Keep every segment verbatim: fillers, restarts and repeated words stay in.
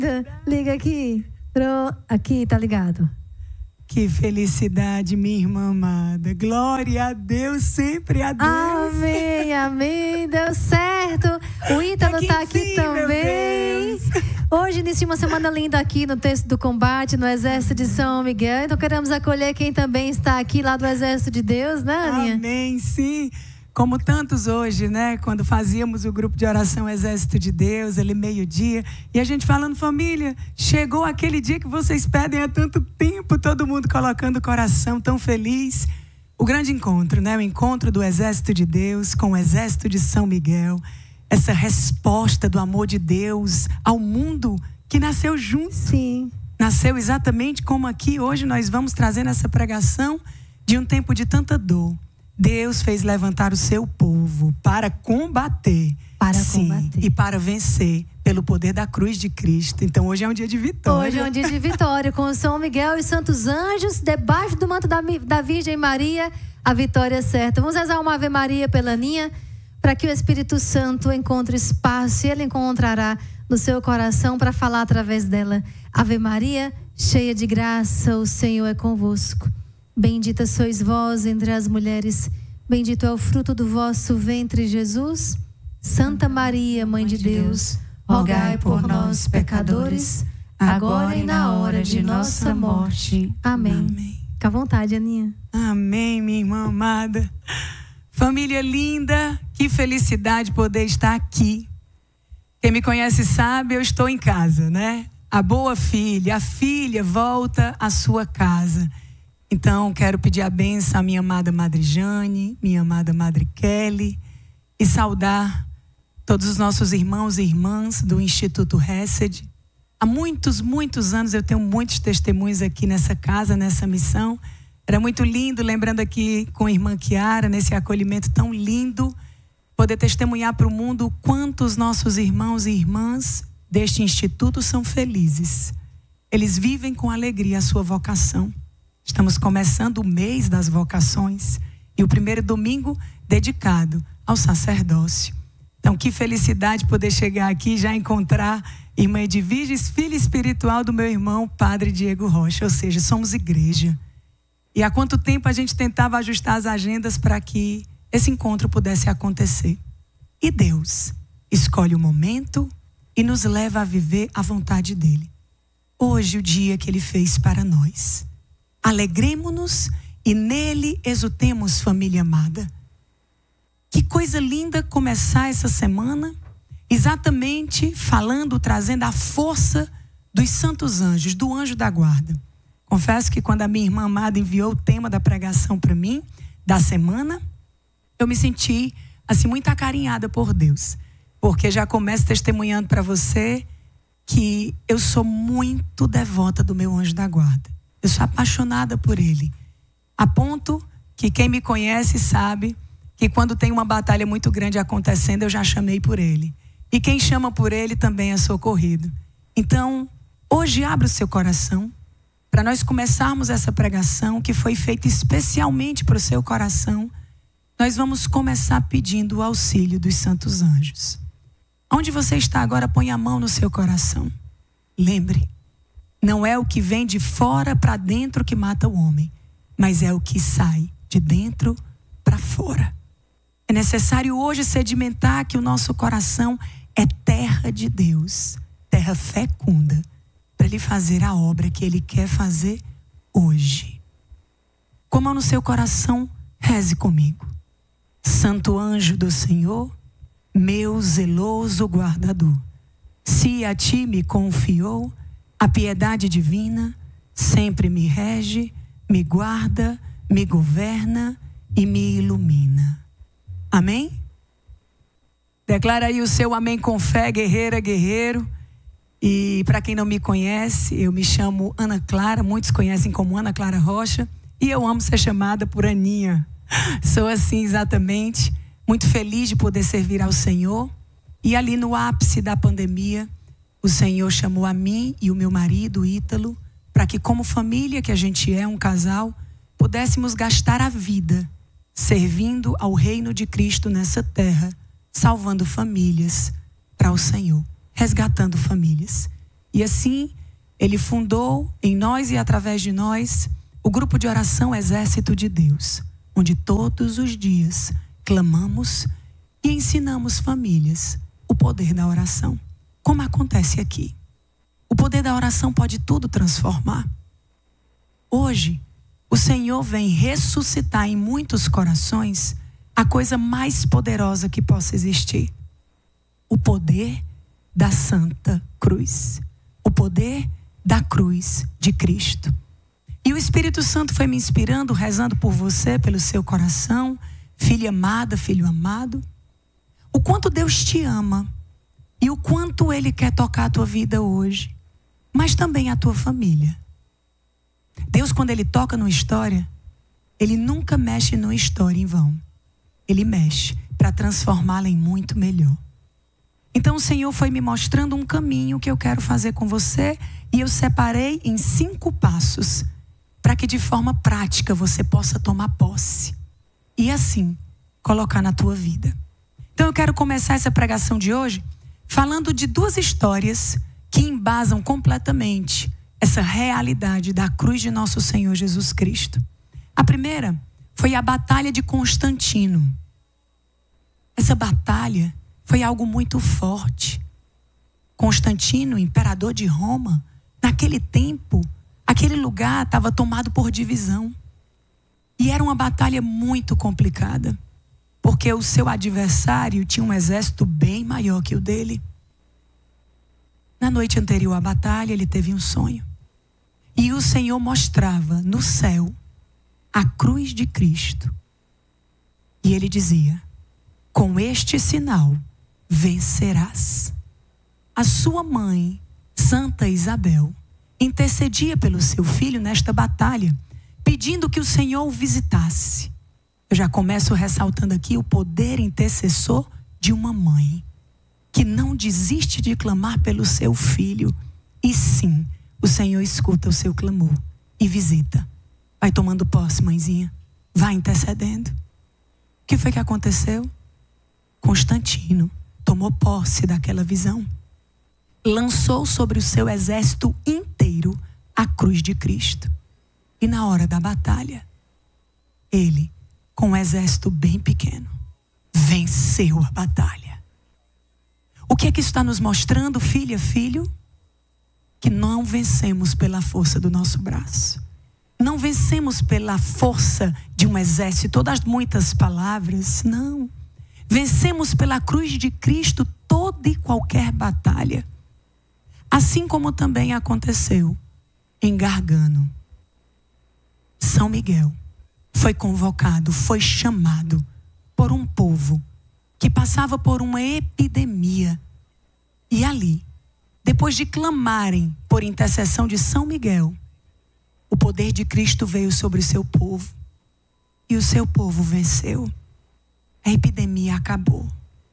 Liga aqui. Aqui, tá ligado. Que felicidade, minha irmã amada. Glória a Deus, sempre a Deus. Amém, amém. Deu certo. O Ítalo tá aqui enfim, também. Hoje inicia uma semana linda aqui no Texto do Combate, no Exército de São Miguel. Então queremos acolher quem também está aqui lá do Exército de Deus, né, Aninha? Amém, sim. Como tantos hoje, né? Quando fazíamos o grupo de oração Exército de Deus, ali meio-dia, e a gente falando, família, chegou aquele dia que vocês pedem há tanto tempo, todo mundo colocando o coração tão feliz. O grande encontro, né? O encontro do Exército de Deus com o Exército de São Miguel. Essa resposta do amor de Deus ao mundo que nasceu junto. Sim. Nasceu exatamente como aqui hoje nós vamos trazer nessa pregação de um tempo de tanta dor. Deus fez levantar o seu povo para combater. Para sim, combater. E para vencer pelo poder da cruz de Cristo. Então hoje é um dia de vitória. Hoje é um dia de vitória com São Miguel e santos anjos debaixo do manto da, da Virgem Maria. A vitória é certa. Vamos rezar uma Ave Maria pela Aninha, para que o Espírito Santo encontre espaço e ele encontrará no seu coração para falar através dela. Ave Maria, cheia de graça, o Senhor é convosco. Bendita sois vós entre as mulheres, bendito é o fruto do vosso ventre, Jesus. Santa Maria, Mãe de Deus, rogai por nós, pecadores, agora e na hora de nossa morte. Amém. Amém. Fica à vontade, Aninha. Amém, minha irmã amada. Família linda, que felicidade poder estar aqui. Quem me conhece sabe, eu estou em casa, né? A boa filha, a filha volta à sua casa. Então, quero pedir a bênção à minha amada Madre Jane, minha amada Madre Kelly, e saudar todos os nossos irmãos e irmãs do Instituto Hesed. Há muitos, muitos anos eu tenho muitos testemunhos aqui nessa casa, nessa missão. Era muito lindo, lembrando aqui com a irmã Chiara, nesse acolhimento tão lindo, poder testemunhar para o mundo o quanto os nossos irmãos e irmãs deste instituto são felizes. Eles vivem com alegria a sua vocação. Estamos começando o mês das vocações e o primeiro domingo dedicado ao sacerdócio. Então, que felicidade poder chegar aqui e já encontrar irmã Edviges, filha espiritual do meu irmão, Padre Diego Rocha. Ou seja, somos igreja. E há quanto tempo a gente tentava ajustar as agendas para que esse encontro pudesse acontecer. E Deus escolhe o momento e nos leva a viver a vontade dele. Hoje, o dia que ele fez para nós. Alegremo-nos e nele exultemos, família amada. Que coisa linda começar essa semana, exatamente falando, trazendo a força dos santos anjos, do anjo da guarda. Confesso que quando a minha irmã amada enviou o tema da pregação para mim, da semana, eu me senti assim muito acarinhada por Deus. Porque já começo testemunhando para você que eu sou muito devota do meu anjo da guarda. Eu sou apaixonada por ele. A ponto que quem me conhece sabe que quando tem uma batalha muito grande acontecendo, eu já chamei por ele. E quem chama por ele também é socorrido. Então, hoje abre o seu coração para nós começarmos essa pregação que foi feita especialmente para o seu coração. Nós vamos começar pedindo o auxílio dos santos anjos. Onde você está agora, põe a mão no seu coração. Lembre, não é o que vem de fora para dentro que mata o homem, mas é o que sai de dentro para fora. É necessário hoje sedimentar que o nosso coração é terra de Deus, terra fecunda, para ele fazer a obra que ele quer fazer hoje. Com a mão no seu coração, reze comigo. Santo anjo do Senhor, meu zeloso guardador, se a ti me confiou a piedade divina, sempre me rege, me guarda, me governa e me ilumina. Amém? Declara aí o seu amém com fé, guerreira, guerreiro. E para quem não me conhece, eu me chamo Ana Clara, muitos conhecem como Ana Clara Rocha, e eu amo ser chamada por Aninha. Sou assim exatamente, muito feliz de poder servir ao Senhor. E ali no ápice da pandemia, o Senhor chamou a mim e o meu marido, Ítalo, para que como família que a gente é, um casal, pudéssemos gastar a vida servindo ao reino de Cristo nessa terra, salvando famílias para o Senhor, resgatando famílias. E assim, ele fundou em nós e através de nós o grupo de oração Exército de Deus, onde todos os dias clamamos e ensinamos famílias o poder da oração. Como acontece aqui. O poder da oração pode tudo transformar. Hoje, o Senhor vem ressuscitar em muitos corações a coisa mais poderosa que possa existir. O poder da Santa Cruz. O poder da cruz de Cristo. E o Espírito Santo foi me inspirando, rezando por você, pelo seu coração, filha amada, filho amado. O quanto Deus te ama e o quanto Ele quer tocar a tua vida hoje, mas também a tua família. Deus, quando Ele toca numa história, Ele nunca mexe numa história em vão. Ele mexe para transformá-la em muito melhor. Então o Senhor foi me mostrando um caminho que eu quero fazer com você e eu separei em cinco passos para que de forma prática você possa tomar posse e assim colocar na tua vida. Então eu quero começar essa pregação de hoje falando de duas histórias que embasam completamente essa realidade da cruz de nosso Senhor Jesus Cristo. A primeira foi a batalha de Constantino. Essa batalha foi algo muito forte. Constantino, imperador de Roma, naquele tempo, aquele lugar estava tomado por divisão. E era uma batalha muito complicada, porque o seu adversário tinha um exército bem maior que o dele. Na noite anterior à batalha, ele teve um sonho. E o Senhor mostrava no céu a cruz de Cristo. E ele dizia: com este sinal vencerás. A sua mãe, Santa Isabel, intercedia pelo seu filho nesta batalha, pedindo que o Senhor o visitasse. Eu já começo ressaltando aqui o poder intercessor de uma mãe, que não desiste de clamar pelo seu filho. E sim, o Senhor escuta o seu clamor e visita. Vai tomando posse, mãezinha. Vai intercedendo. O que foi que aconteceu? Constantino tomou posse daquela visão. Lançou sobre o seu exército inteiro a cruz de Cristo. E na hora da batalha, ele, com um exército bem pequeno, venceu a batalha. O que é que isso está nos mostrando, filha, filho? Que não vencemos pela força do nosso braço. Não vencemos pela força de um exército, todas muitas palavras, não. Vencemos pela cruz de Cristo toda e qualquer batalha. Assim como também aconteceu em Gargano. São Miguel foi convocado, foi chamado por um povo que passava por uma epidemia. E ali, depois de clamarem por intercessão de São Miguel, o poder de Cristo veio sobre o seu povo. E o seu povo venceu. A epidemia acabou.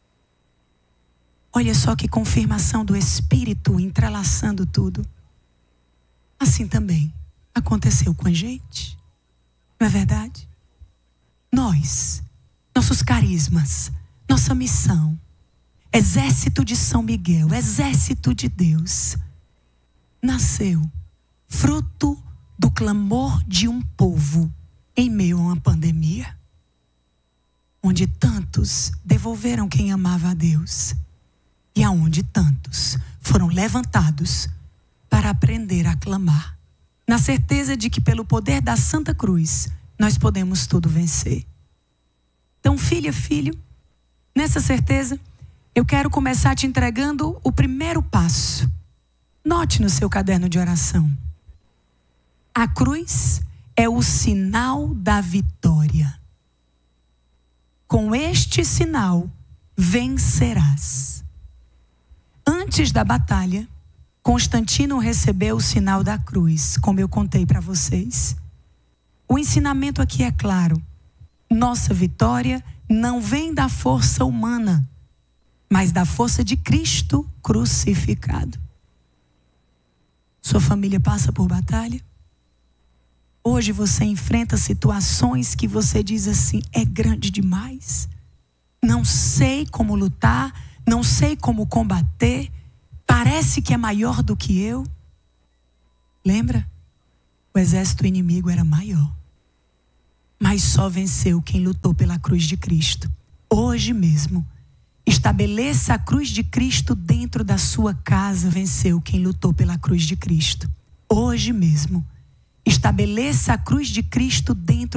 Olha só que confirmação do Espírito entrelaçando tudo. Assim também aconteceu com a gente. Não é verdade? Nós, nossos carismas, nossa missão, Exército de São Miguel, Exército de Deus, nasceu fruto do clamor de um povo em meio a uma pandemia, onde tantos devolveram quem amava a Deus e aonde tantos foram levantados para aprender a clamar, na certeza de que pelo poder da Santa Cruz nós podemos tudo vencer. Então, filha, filho, nessa certeza, eu quero começar te entregando o primeiro passo. Note no seu caderno de oração. A cruz é o sinal da vitória. Com este sinal vencerás. Antes da batalha, Constantino recebeu o sinal da cruz, como eu contei para vocês. O ensinamento aqui é claro. Nossa vitória não vem da força humana, mas da força de Cristo crucificado. Sua família passa por batalha? Hoje você enfrenta situações que você diz assim, é grande demais. Não sei como lutar, não sei como combater. Parece que é maior do que eu. Lembra? O exército inimigo era maior. Mas só venceu quem lutou pela cruz de Cristo. Hoje mesmo, estabeleça a cruz de Cristo dentro da sua casa. Venceu quem lutou pela cruz de Cristo. Hoje mesmo, estabeleça a cruz de Cristo dentro